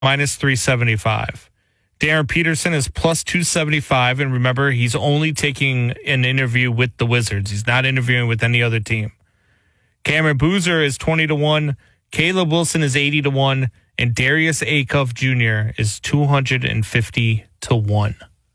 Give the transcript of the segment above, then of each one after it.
minus 375. Darren Peterson is plus 275. And remember, he's only taking an interview with the Wizards. He's not interviewing with any other team. Cameron Boozer is 20-1. Caleb Wilson is 80-1. And Darius Acuff Jr. is 250-1.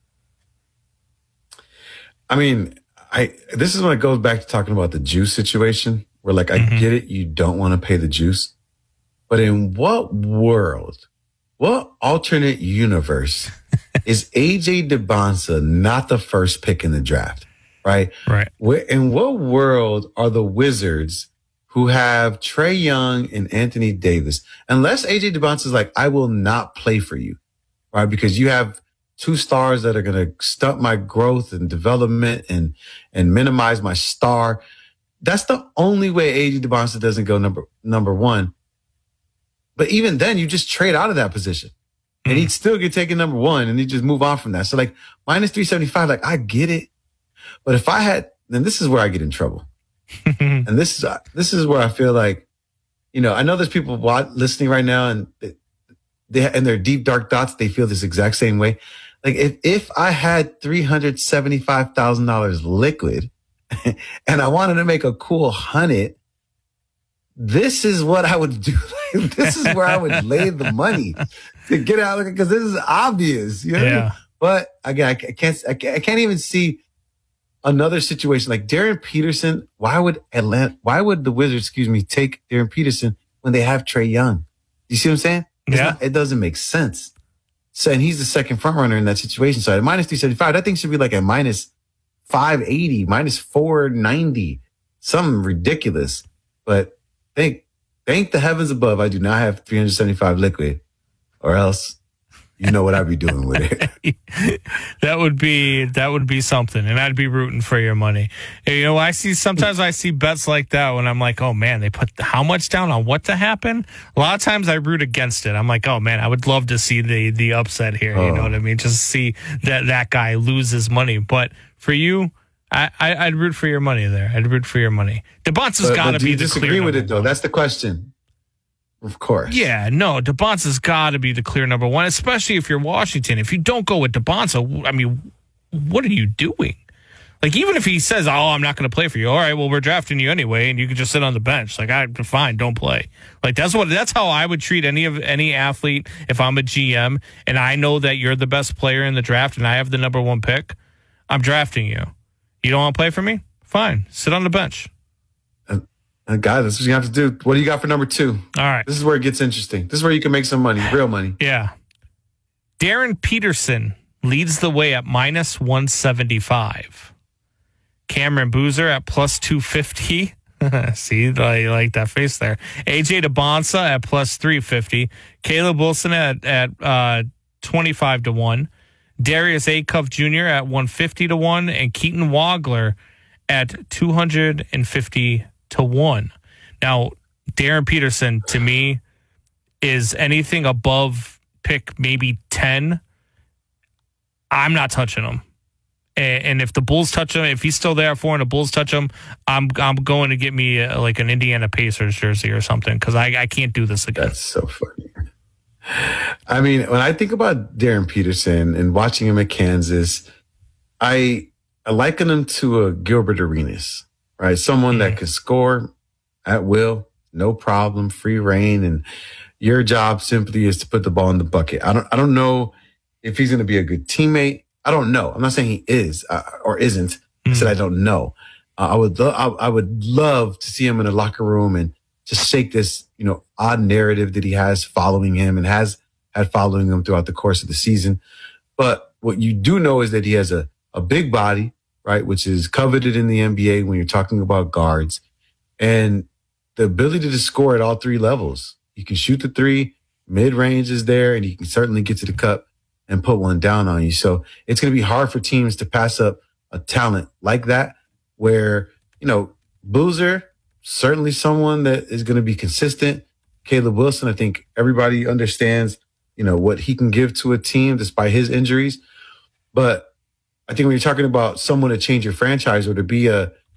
I mean, this is when it goes back to talking about the juice situation, where like, I get it, you don't want to pay the juice. But in what world, what alternate universe is AJ DeBonsa not the first pick in the draft, right? Right. In what world are the Wizards who have Trae Young and Anthony Davis, unless AJ DeBonsa is like, I will not play for you, right? Because you have two stars that are going to stunt my growth and development and minimize my star. That's the only way AJ DeBonsa doesn't go number one. But even then, you just trade out of that position. And he'd still get taken number one, and he'd just move on from that. So, like, minus 375, like, I get it. But if I had, then this is where I get in trouble. And this is where I feel like, you know, I know there's people listening right now, and they in their deep, dark thoughts, they feel this exact same way. Like, if I had $375,000 liquid and I wanted to make a cool 100, this is what I would do. This is where I would lay the money to get out, because this is obvious. You know what I mean? But again, I can't even see another situation like Darren Peterson. Why would the Wizards, take Darren Peterson when they have Trae Young? You see what I'm saying? It doesn't make sense. So, and he's the second front runner in that situation. So at minus 375, that thing should be like a minus 580, minus 490, something ridiculous. But thank the heavens above, I do not have 375 liquid, or else you know what I'd be doing with it. That would be something, and I'd be rooting for your money. You know, sometimes I see bets like that when I'm like, oh man, they put how much down on what to happen? A lot of times I root against it. I'm like, oh man, I would love to see the upset here. You know what I mean? Just see that guy lose his money. But for you, I'd root for your money there. I'd root for your money. DeBonsa's got to be the clear. Do you disagree with it though? That's the question. Of course. Yeah, no, DeBonsa's got to be the clear number one, especially if you're Washington. If you don't go with DeBonsa, I mean, what are you doing? Like, even if he says, oh, I'm not going to play for you. All right, well, we're drafting you anyway, and you can just sit on the bench. Like, fine, don't play. Like, that's how I would treat any athlete if I'm a GM, and I know that you're the best player in the draft, and I have the number one pick. I'm drafting you. You don't want to play for me? Fine, sit on the bench. Guys, this is what you have to do. What do you got for number 2? All right. This is where it gets interesting. This is where you can make some money, real money. Yeah. Darren Peterson leads the way at minus 175. Cameron Boozer at plus 250. See, I like that face there. AJ DeBonsa at plus 350. Caleb Wilson at 25-1. Darius Acuff Jr. at 150-1. And Keaton Wagler at 250-1. Now, Darren Peterson, to me, is anything above pick maybe 10. I'm not touching him. And if the Bulls touch him, if he's still there at 4 and the Bulls touch him, I'm going to get me like an Indiana Pacers jersey or something, because I can't do this again. That's so funny. I mean, when I think about Darren Peterson and watching him at Kansas, I liken him to a Gilbert Arenas, right? Someone that could score at will, no problem, free reign, and your job simply is to put the ball in the bucket. I don't know if he's going to be a good teammate. I don't know. I'm not saying he is or isn't. I said I don't know. I would love to see him in the locker room and just shake this, odd narrative that he has following him and has had following him throughout the course of the season. But what you do know is that he has a big body, right, which is coveted in the NBA when you're talking about guards, and the ability to score at all 3 levels. You can shoot the 3, mid-range is there, and you can certainly get to the cup and put one down on you. So it's going to be hard for teams to pass up a talent like that, where, Boozer, certainly someone that is going to be consistent. Caleb Wilson, I think everybody understands, what he can give to a team despite his injuries. But I think when you're talking about someone to change your franchise or to be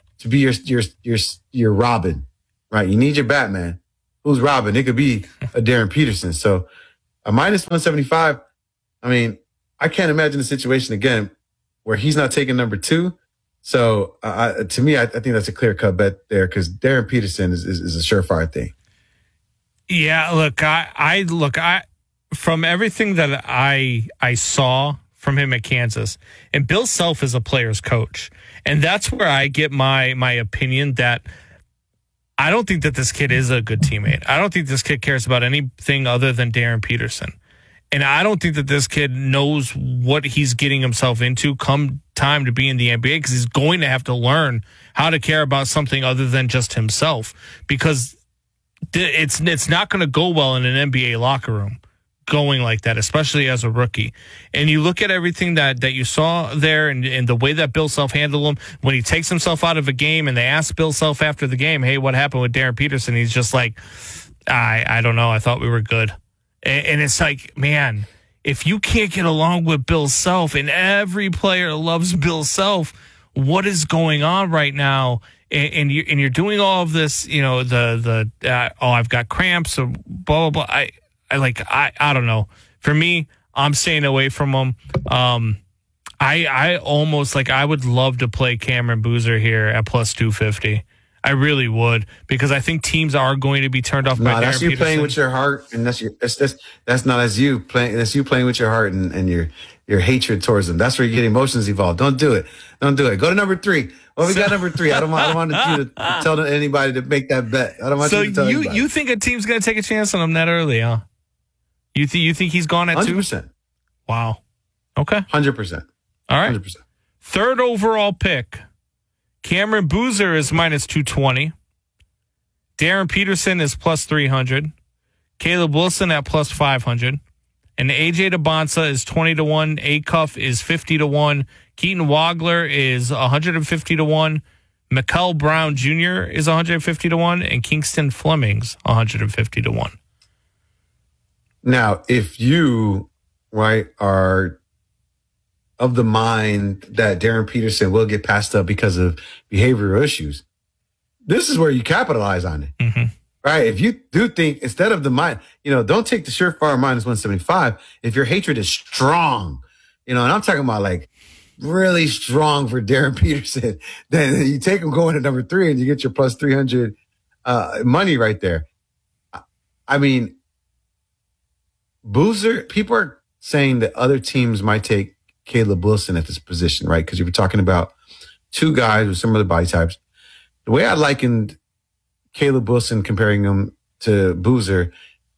your Robin, right? You need your Batman. Who's Robin? It could be a Darren Peterson. So A minus 175. I mean, I can't imagine a situation again where he's not taking number 2. So to me, I think that's a clear cut bet there because Darren Peterson is a surefire thing. Yeah, look, I from everything that I saw from him at Kansas, and Bill Self is a player's coach, and that's where I get my opinion that I don't think that this kid is a good teammate. I don't think this kid cares about anything other than Darren Peterson. And I don't think that this kid knows what he's getting himself into come time to be in the NBA because he's going to have to learn how to care about something other than just himself because it's not going to go well in an NBA locker room going like that, especially as a rookie. And you look at everything that you saw there and the way that Bill Self handled him when he takes himself out of a game and they ask Bill Self after the game, hey, what happened with Darren Peterson? He's just like, I don't know. I thought we were good. And it's like, man, if you can't get along with Bill Self and every player loves Bill Self, what is going on right now? And you're doing all of this, you know, I've got cramps or blah, blah, blah. I don't know. For me, I'm staying away from him. I almost I would love to play Cameron Boozer here at plus 250. I really would because I think teams are going to be turned off by Darren that's you Peterson. Playing with your heart, and that's not as you playing. That's you playing with your heart and your hatred towards them. That's where you get emotions involved. Don't do it. Don't do it. Go to number 3. Well, we got number 3. I don't want you to tell anybody to make that bet. I don't want you to tell anybody. You think a team's going to take a chance on him that early, huh? You think he's gone at 100%. Wow. Okay. 100%. All right. 100%. Third overall pick. Cameron Boozer is minus 220. Darren Peterson is plus 300. Caleb Wilson at plus 500. And AJ DeBonsa is 20-1. Acuff is 50-1. Keaton Wagler is 150-1. Mikel Brown Jr. is 150-1. And Kingston Fleming's 150-1. Now, if you, are of the mind that Darren Peterson will get passed up because of behavioral issues, this is where you capitalize on it. Mm-hmm. Right? If you do think instead of the mind, don't take the surefire minus 175. If your hatred is strong, and I'm talking about really strong for Darren Peterson, then you take him going to number 3 and you get your plus 300 money right there. I mean, Boozer, people are saying that other teams might take Caleb Wilson at this position, right? Because you were talking about 2 guys with similar body types. The way I likened Caleb Wilson comparing him to Boozer,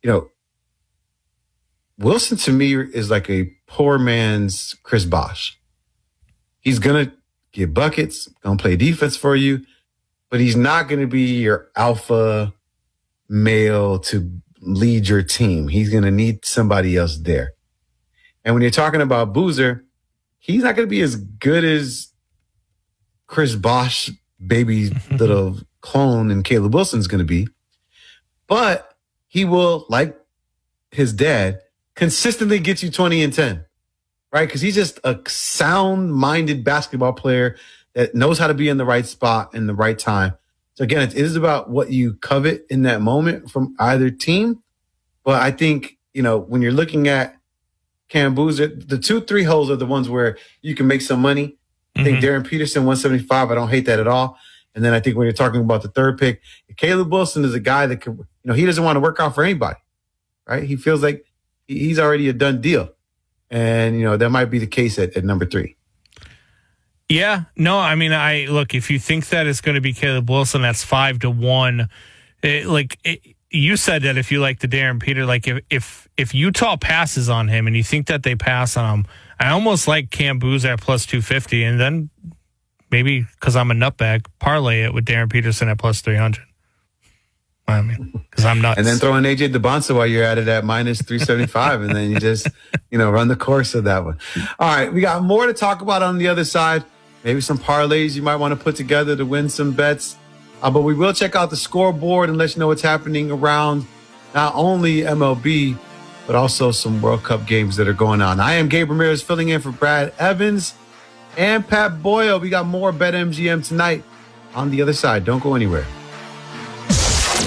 Wilson to me is like a poor man's Chris Bosh. He's going to get buckets, going to play defense for you, but he's not going to be your alpha male to lead your team. He's going to need somebody else there. And when you're talking about Boozer, he's not going to be as good as Chris Bosh, baby little clone, and Caleb Wilson's going to be. But he will, like his dad, consistently get you 20 and 10, right? Because he's just a sound-minded basketball player that knows how to be in the right spot in the right time. So again, it is about what you covet in that moment from either team. But I think, when you're looking at Cam Boozer, the 2-3 holes are the ones where you can make some money. I think Darren Peterson, 175. I don't hate that at all. And then I think when you're talking about the third pick, Caleb Wilson is a guy that could, he doesn't want to work out for anybody, right? He feels like he's already a done deal. And, that might be the case at number 3. Yeah, no, I mean, look, if you think that it's going to be Caleb Wilson, that's 5-1. You said that if you like the Darren Peter, if Utah passes on him and you think that they pass on him, I almost like Cam Boozer at plus 250, and then maybe because I'm a nutbag, parlay it with Darren Peterson at plus 300. I mean, because I'm nuts. And then throw in AJ DeBonsa while you're at it at minus 375, and then you just, run the course of that one. All right, we got more to talk about on the other side. Maybe some parlays you might want to put together to win some bets. But we will check out the scoreboard and let you know what's happening around not only MLB, but also some World Cup games that are going on. I am Gabe Ramirez filling in for Brad Evans and Pat Boyle. We got more BetMGM tonight on the other side. Don't go anywhere.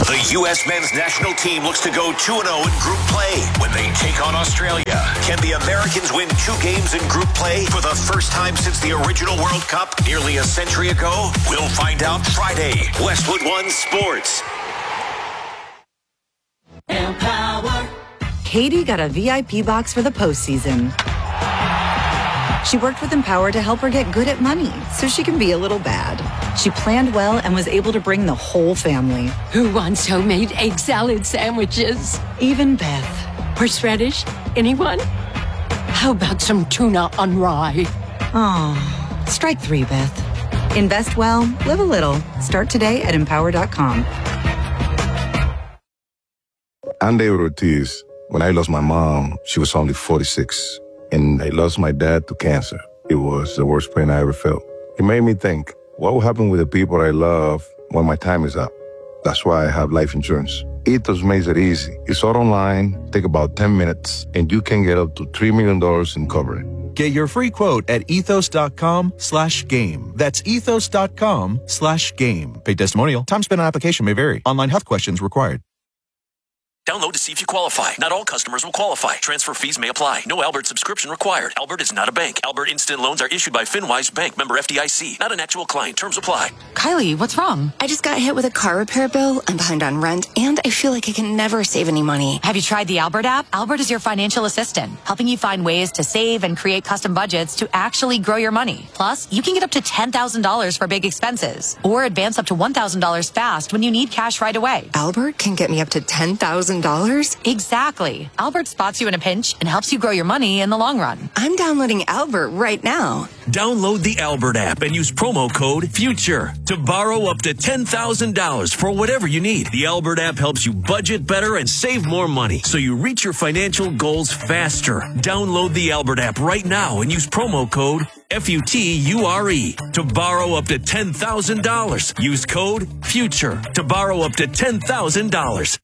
The U.S. men's national team looks to go 2-0 in group play when they take on Australia. Can the Americans win 2 games in group play for the first time since the original World Cup nearly a century ago? We'll find out Friday. Westwood One Sports. Empower. Katie got a VIP box for the postseason. She worked with Empower to help her get good at money so she can be a little bad. She planned well and was able to bring the whole family. Who wants homemade egg salad sandwiches? Even Beth. Horseradish? Anyone? How about some tuna on rye? Oh, strike 3, Beth. Invest well, live a little. Start today at Empower.com. I'm David Ortiz. When I lost my mom, she was only 46. And I lost my dad to cancer. It was the worst pain I ever felt. It made me think, what will happen with the people I love when my time is up? That's why I have life insurance. Ethos makes it easy. It's all online, take about 10 minutes, and you can get up to $3 million in coverage. Get your free quote at ethos.com/game. That's ethos.com/game. Paid testimonial. Time spent on application may vary. Online health questions required. Download to see if you qualify. Not all customers will qualify. Transfer fees may apply. No Albert subscription required. Albert is not a bank. Albert Instant Loans are issued by FinWise Bank, member FDIC. Not an actual client. Terms apply. Kylie, what's wrong? I just got hit with a car repair bill. I'm behind on rent, and I feel like I can never save any money. Have you tried the Albert app? Albert is your financial assistant, helping you find ways to save and create custom budgets to actually grow your money. Plus, you can get up to $10,000 for big expenses, or advance up to $1,000 fast when you need cash right away. Albert can get me up to $10,000? Exactly. Albert spots you in a pinch and helps you grow your money in the long run. I'm downloading Albert right now. Download the Albert app and use promo code FUTURE to borrow up to $10,000 for whatever you need. The Albert app helps you budget better and save more money so you reach your financial goals faster. Download the Albert app right now and use promo code FUTURE to borrow up to $10,000. Use code FUTURE to borrow up to $10,000.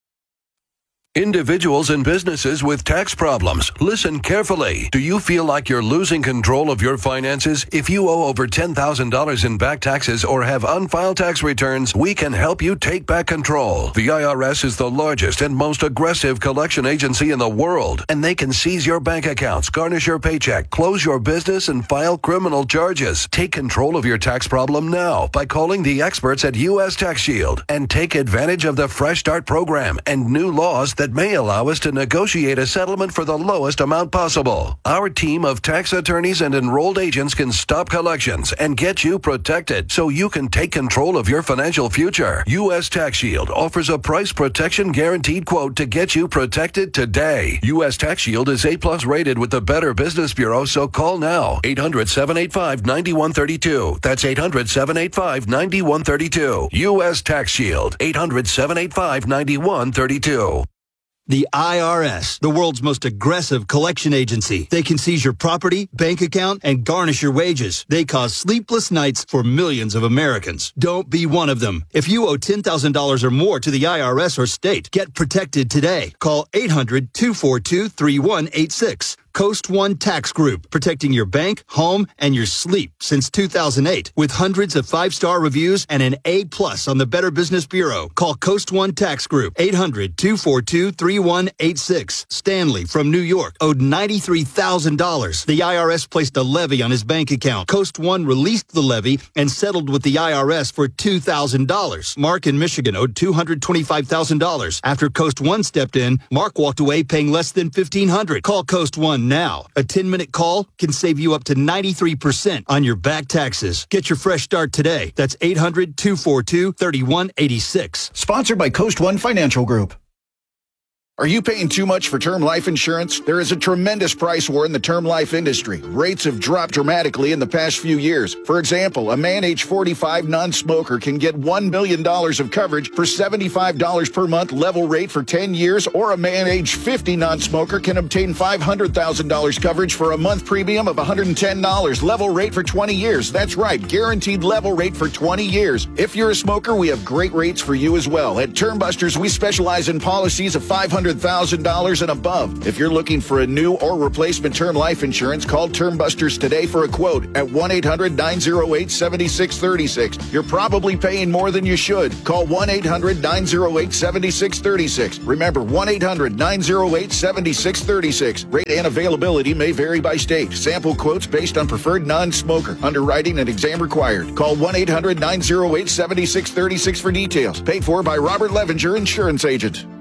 Individuals and businesses with tax problems, listen carefully. Do you feel like you're losing control of your finances? If you owe over $10,000 in back taxes or have unfiled tax returns, we can help you take back control. The IRS is the largest and most aggressive collection agency in the world, and they can seize your bank accounts, garnish your paycheck, close your business, and file criminal charges. Take control of your tax problem now by calling the experts at U.S. Tax Shield and take advantage of the Fresh Start program and new laws that may allow us to negotiate a settlement for the lowest amount possible. Our team of tax attorneys and enrolled agents can stop collections and get you protected so you can take control of your financial future. U.S. Tax Shield offers a price protection guaranteed quote to get you protected today. U.S. Tax Shield is A+ rated with the Better Business Bureau, so call now. 800-785-9132. That's 800-785-9132. U.S. Tax Shield. 800-785-9132. The IRS, the world's most aggressive collection agency. They can seize your property, bank account, and garnish your wages. They cause sleepless nights for millions of Americans. Don't be one of them. If you owe $10,000 or more to the IRS or state, get protected today. Call 800-242-3186. Coast One Tax Group, protecting your bank, home, and your sleep since 2008. With hundreds of 5-star reviews and an A+ on the Better Business Bureau. Call Coast One Tax Group, 800-242-3186. Stanley from New York owed $93,000. The IRS placed a levy on his bank account. Coast One released the levy and settled with the IRS for $2,000. Mark in Michigan owed $225,000. After Coast One stepped in, Mark walked away paying less than $1,500. Call Coast One now. A 10-minute call can save you up to 93% on your back taxes. Get your fresh start today. That's 800-242-3186. Sponsored by Coast One Financial Group. Are you paying too much for term life insurance? There is a tremendous price war in the term life industry. Rates have dropped dramatically in the past few years. For example, a man age 45 non-smoker can get $1 million of coverage for $75 per month level rate for 10 years, or a man age 50 non-smoker can obtain $500,000 coverage for a month premium of $110 level rate for 20 years. That's right, guaranteed level rate for 20 years. If you're a smoker, we have great rates for you as well. At Term Busters, we specialize in policies of $500 $100,000 and above. If you're looking for a new or replacement term life insurance, call Term Busters today for a quote at 1-800-908-7636. You're probably paying more than you should. Call 1-800-908-7636. Remember, 1-800-908-7636. Rate and availability may vary by state. Sample quotes based on preferred non-smoker. Underwriting and exam required. Call 1-800-908-7636 for details. Paid for by Robert Levinger, Insurance Agent.